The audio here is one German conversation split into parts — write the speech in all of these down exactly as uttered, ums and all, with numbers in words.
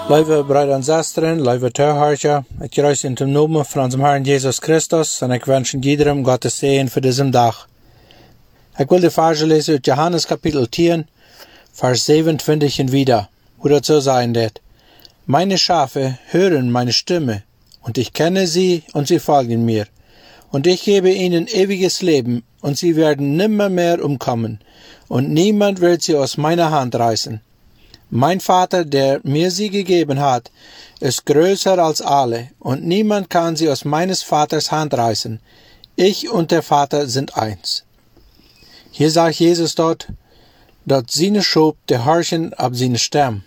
Lieve broeder en zusteren, lieve toehoorders, ik kruis in de naam van onze Herrn Jesus Christus en ik wens iedereen Gottes Segen voor deze dag. Ik wil de verse lezen uit Johannes kapitel tien, vers zevenentwintig en wieder, wo das so sein wird. Meine Schafe hören meine Stimme, und ich kenne sie, und sie folgen mir. Und ich gebe ihnen ewiges Leben, und sie werden nimmer mehr umkommen, und niemand wird sie aus meiner Hand reißen. Mein Vater, der mir sie gegeben hat, ist größer als alle, und niemand kann sie aus meines Vaters Hand reißen. Ich und der Vater sind eins. Hier sagt Jesus dort, dat seine Schop der Herrchen ab seine Stem.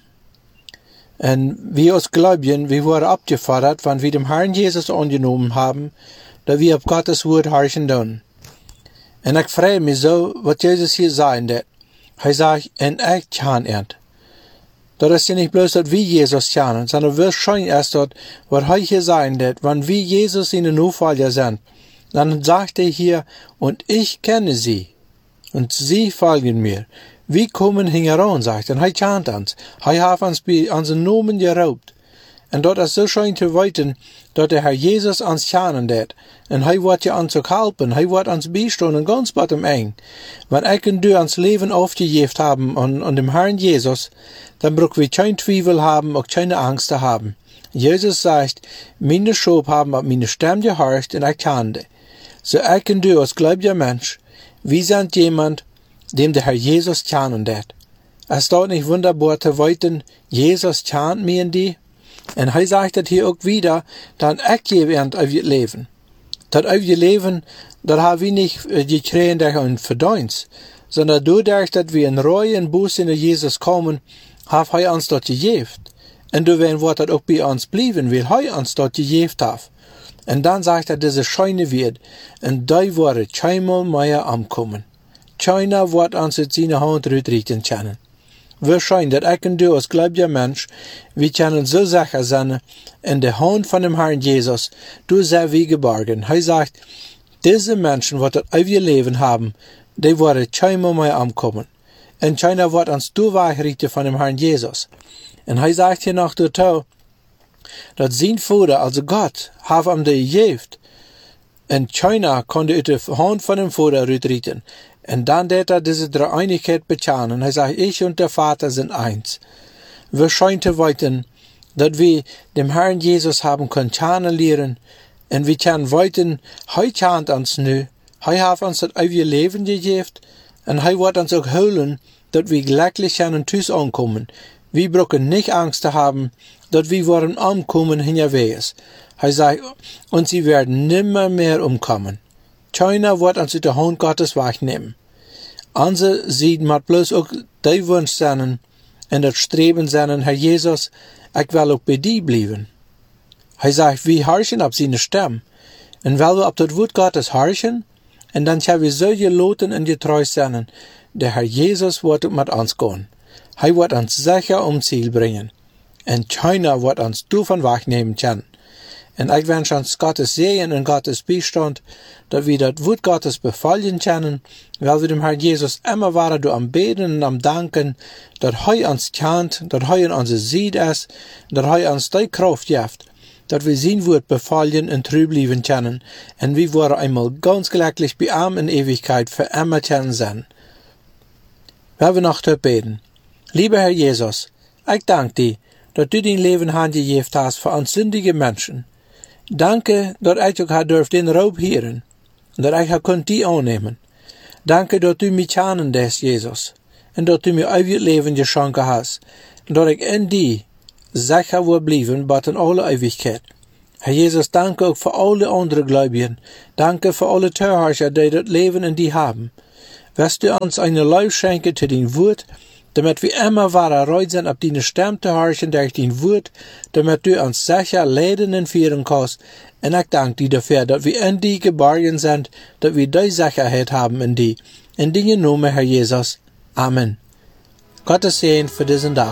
Und wir als Gläubigen, wir wurden abgefordert, wenn wir dem Herrn Jesus angenommen haben, dass wir auf Gottes Wort herrschen tun. Und ich freue mich so, was Jesus hier sagen wird. Er sagt, en ich kann er. Dat is ja nicht bloß, dass wir Jesus kennen, sondern wir schauen erst dort, was er hier sagen wird, wenn wir Jesus in den Nachfolger sind. Dann sagt er hier, und ich kenne sie, und sie folgen mir. Wir kommen heran, sagt er, und er kennt uns. Er hat uns bei unseren Namen geraubt. Und dort ist so schön zu weiten, dass der Herr Jesus uns kennen wird. Und er wird ja uns auch helfen, er wird uns beistehen und ganz bei dem eng. Wenn ich und du uns Leben aufgegeben haben an, an dem Herrn Jesus, dann brauchen wir kein Zweifel haben und keine Angst haben. Jesus sagt, meine Schafe haben auf meine Stimme gehorcht und ich kannte. So ich und du als gläubiger Mensch, wir sind jemand, dem der Herr Jesus kennen wird. Es ist dort nicht wunderbar zu weiten, Jesus kennt mir und die. Und er sagt das hier auch wieder, dass ich gewähnt auf ihr Leben. Das auf ihr Leben, das haben wir nicht gekriegt durch ein Verdienst, sondern dadurch, dass wir in Reue und Buße in Jesus kommen, hat er uns dort gegeben. Und dadurch wird das auch bei uns bleiben, weil er uns dort gegeben hat. Und dann sagt er diese schöne Wort, und da wird keinmal mehr ankommen. Keiner wird uns in seine Hand rüttrichten können. Wir schauen, dass ich und du als gläubiger Mensch, wir können so sicher sein, in der Hand von dem Herrn Jesus, du sei wie geborgen. Er sagt, diese Menschen, die das ewige Leben haben, die werden keinmal mehr ankommen. Und keiner wird uns durchrichten von dem Herrn Jesus. Und er sagt hier noch dazu, dass sein Vater, also Gott, hat ihm die gegeben. Und keiner konnte aus der Hand von dem Vater rüttrichten. Und dann wird er diese Dreieinigkeit bekennen. Er sagt, ich und der Vater sind eins. Wir scheinen zu weiten, dass wir dem Herrn Jesus haben können kennenlernen. Und wir können weiten, er kennt uns nu. Er hat uns das ewige Leben gegeben. Und er wird uns auch holen, dass wir glücklich können Tüß ankommen. Wir brauchen nicht Angst zu haben, dass wir wollen ankommen hinterwegs. Er sagt, und sie werden nimmer mehr umkommen. Keiner wird uns in der Hand Gottes wegnehmen. Unsere sieht man bloß auch die Wunsch sein und das Streben sein, Herr Jesus, ich will auch bei dir bleiben. Er sagt, wir herrschen auf seine Stimme. Und weil wir auf das Wort Gottes herrschen, und dann können wir so geloten und getreu sein, der Herr Jesus wird mit uns gehen. Er wird uns sicher um Ziel bringen. Und keiner wird uns davon wegnehmen können. Und ich wünsche uns Gottes Segen und Gottes Beistand, dass wir das Wort Gottes befallen können, weil wir dem Herrn Jesus immer waren du am Beten und am Danken, dass er uns kennt, dass er in unserer Seite ist, dass er uns die Kraft gibt, dass wir sein Wort befallen und treu bleiben können, und wir wollen einmal ganz glücklich bei ihm in Ewigkeit für immer können sein. Wir wir noch beten. Lieber Herr Jesus, ich danke dir, dass du dein Leben handgegeben hast für uns sündige Menschen. Danke, dass ich auch durfte den Raub hören, dass ich auch die annehmen. Danke, dass du mich kennen hast, Jesus, und dass du mir ewig Leben geschenkt hast, und dass ich in dir sicher will bleiben, bis in alle Ewigkeit. Herr Jesus, danke auch für alle anderen Gläubigen. Danke für alle Zuhörer, die das Leben in dir haben. Wirst du uns eine Leib schenken zu dein Wort, damit wir immer wahrer reut sind, auf deine Stimme zu horchen durch dein Wort, damit du uns sicher leiden und führen kannst. Und ich danke dir dafür, dass wir in dir geborgen sind, dass wir die Sicherheit haben in dir. In deinem Namen, Herr Jesus. Amen. Gottes Segen für diesen Tag.